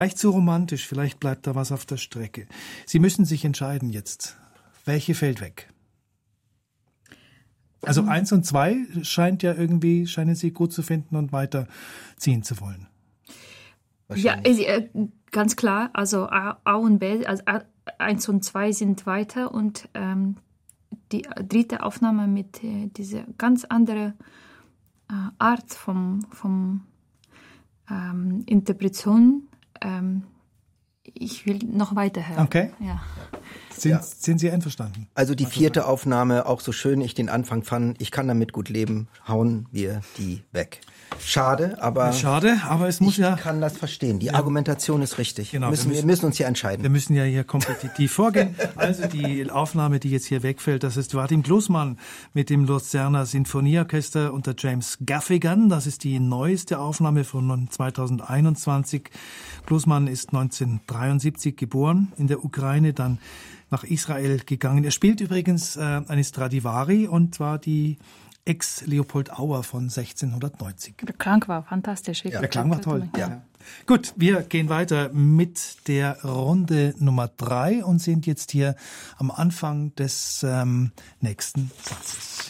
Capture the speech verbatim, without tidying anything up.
Vielleicht zu romantisch, vielleicht bleibt da was auf der Strecke. Sie müssen sich entscheiden jetzt. Welche fällt weg? Also eins und zwei scheint ja irgendwie, scheinen Sie gut zu finden und weiterziehen zu wollen. Ja, ganz klar. Also A, A und B, also A, eins und zwei sind weiter und ähm, die dritte Aufnahme mit äh, dieser ganz anderen äh, Art vom, vom ähm, Interpretation. Ähm, ich will noch weiter hören. Okay. Ja. Sind, Ja. sind Sie einverstanden? Also die vierte Aufnahme, auch so schön ich den Anfang fand, ich kann damit gut leben, hauen wir die weg. Schade, aber Schade, aber es muss ich ja... kann das verstehen. Die Ja. Argumentation ist richtig. Genau, müssen, wir wir, müssen- müssen uns hier entscheiden. Wir müssen ja hier kompetitiv vorgehen. Also die Aufnahme, die jetzt hier wegfällt, das ist Vadim Glusman mit dem Luzerner Sinfonieorchester unter James Gaffigan. Das ist die neueste Aufnahme von zweitausendeinundzwanzig. Glusman ist neunzehnhundertdreiundsiebzig geboren, in der Ukraine, dann nach Israel gegangen. Er spielt übrigens äh, eine Stradivari und zwar die Ex-Leopold Auer von sechzehnhundertneunzig. Der Klang war fantastisch. Der Klang war toll. Ja. Ja. Gut, wir gehen weiter mit der Runde Nummer drei und sind jetzt hier am Anfang des ähm, nächsten Satzes.